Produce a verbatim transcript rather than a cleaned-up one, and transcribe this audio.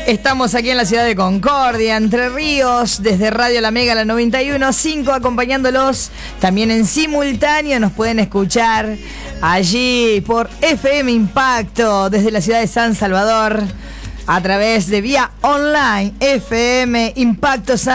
Estamos aquí en la ciudad de Concordia, Entre Ríos, desde Radio La Mega, la noventa y uno punto cinco, acompañándolos también en simultáneo. Nos pueden escuchar allí por F M Impacto, desde la ciudad de San Salvador, a través de vía online, F M Impacto San